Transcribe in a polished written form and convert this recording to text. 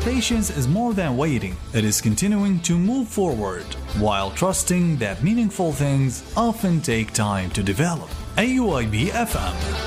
Patience is more than waiting, it is continuing to move forward, while trusting that meaningful things often take time to develop. AUIB FM